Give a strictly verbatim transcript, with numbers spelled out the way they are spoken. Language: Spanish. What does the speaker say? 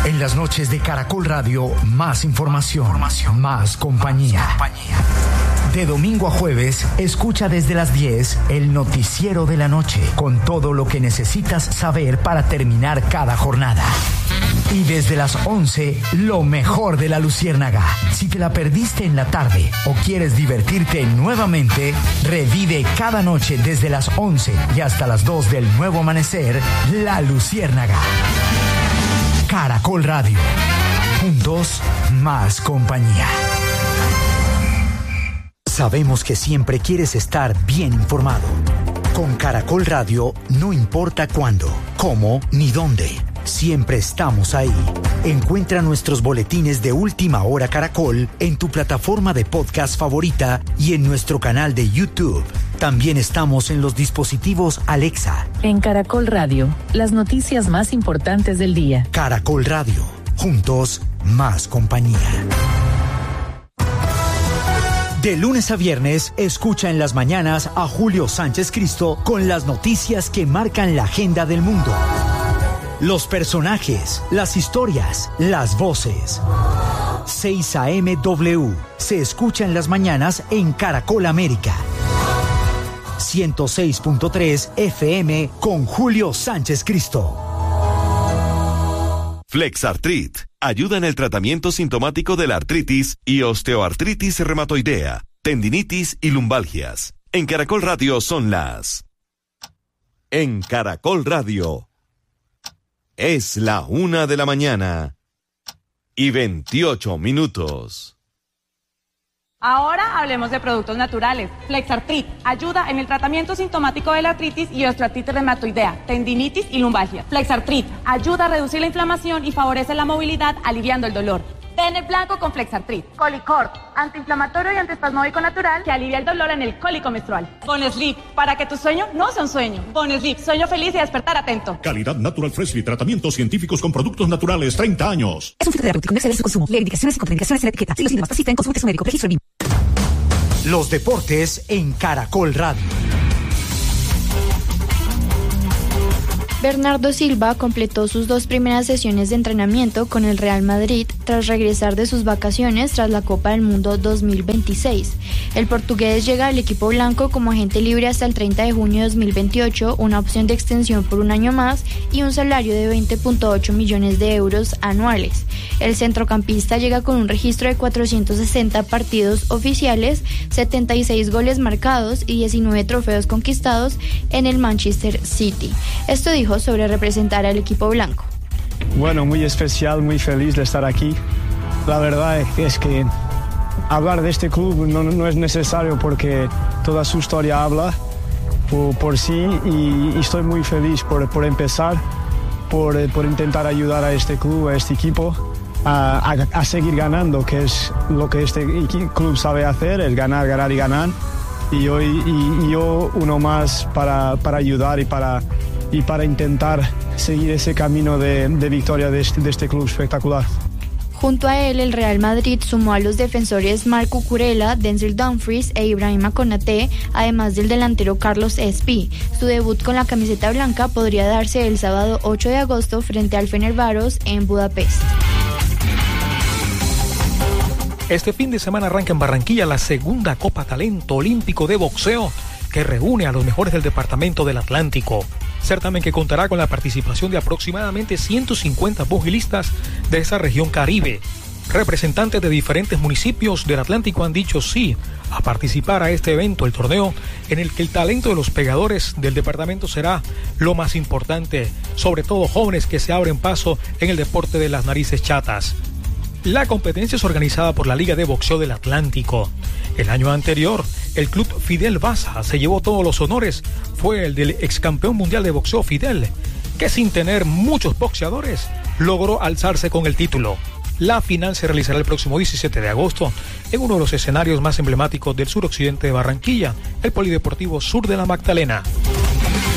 En las noches de Caracol Radio, más información, información. Más compañía. Más compañía. De domingo a jueves, escucha desde las diez el noticiero de la noche, con todo lo que necesitas saber para terminar cada jornada. Y desde las once, lo mejor de la Luciérnaga. Si te la perdiste en la tarde o quieres divertirte nuevamente, revive cada noche desde las once y hasta las dos del nuevo amanecer, La Luciérnaga. Caracol Radio. Juntos, más compañía. Sabemos que siempre quieres estar bien informado. Con Caracol Radio, no importa cuándo, cómo ni dónde. Siempre estamos ahí. Encuentra nuestros boletines de Última Hora Caracol en tu plataforma de podcast favorita y en nuestro canal de YouTube. También estamos en los dispositivos Alexa. En Caracol Radio, las noticias más importantes del día. Caracol Radio. Juntos, más compañía. De lunes a viernes, escucha en las mañanas a Julio Sánchez Cristo con las noticias que marcan la agenda del mundo. Los personajes, las historias, las voces. seis A M W se escucha en las mañanas en Caracol América. ciento seis punto tres F M con Julio Sánchez Cristo. Flexartrit ayuda en el tratamiento sintomático de la artritis y osteoartritis reumatoidea, tendinitis y lumbalgias. En Caracol Radio son las... En Caracol Radio... Es la una de la mañana y veintiocho minutos. Ahora hablemos de productos naturales. Flexartrit ayuda en el tratamiento sintomático de la artritis y osteoartritis reumatoidea, tendinitis y lumbalgia. Flexartrit ayuda a reducir la inflamación y favorece la movilidad, aliviando el dolor. Pene blanco con Flexartrit. Colicort, antiinflamatorio y antiespasmódico natural que alivia el dolor en el cólico menstrual. Bonesleep, para que tu sueño no sea un sueño. Bonesleep, sueño feliz y despertar atento. Calidad Natural Freshly, tratamientos científicos con productos naturales, treinta años. Es un fitoterapéutico, no exceder su consumo. Leer indicaciones y contraindicaciones en la etiqueta. Si los síntomas persisten, consulte a su médico. Registro en Los deportes en Caracol Radio. Bernardo Silva completó sus dos primeras sesiones de entrenamiento con el Real Madrid tras regresar de sus vacaciones tras la Copa del Mundo dos mil veintiséis. El portugués llega al equipo blanco como agente libre hasta el treinta de junio de dos mil veintiocho, una opción de extensión por un año más y un salario de veinte punto ocho millones de euros anuales. El centrocampista llega con un registro de cuatrocientos sesenta partidos oficiales, setenta y seis goles marcados y diecinueve trofeos conquistados en el Manchester City. Esto dijo sobre representar al equipo blanco. Bueno, muy especial, muy feliz de estar aquí. La verdad es que hablar de este club no, no es necesario porque toda su historia habla por, por sí y, y estoy muy feliz por, por empezar, por, por intentar ayudar a este club, a este equipo a, a, a seguir ganando, que es lo que este club sabe hacer, es ganar, ganar y ganar. Y, hoy, y, y yo uno más para, para ayudar y para y para intentar seguir ese camino de, de victoria de este, de este club espectacular. Junto a él, el Real Madrid sumó a los defensores Marco Cucurella, Denzel Dumfries e Ibrahima Konaté, además del delantero Carlos Espí. Su debut con la camiseta blanca podría darse el sábado ocho de agosto frente al Fenerbahçe en Budapest. Este fin de semana arranca en Barranquilla la segunda Copa Talento Olímpico de Boxeo, que reúne a los mejores del departamento del Atlántico. Certamen que contará con la participación de aproximadamente ciento cincuenta pugilistas de esa región Caribe. Representantes de diferentes municipios del Atlántico han dicho sí a participar a este evento, el torneo, en el que el talento de los pegadores del departamento será lo más importante, sobre todo jóvenes que se abren paso en el deporte de las narices chatas. La competencia es organizada por la Liga de Boxeo del Atlántico. El año anterior, el club Fidel Baza se llevó todos los honores. Fue el del ex campeón mundial de boxeo Fidel, que sin tener muchos boxeadores, logró alzarse con el título. La final se realizará el próximo diecisiete de agosto en uno de los escenarios más emblemáticos del suroccidente de Barranquilla, el Polideportivo Sur de la Magdalena.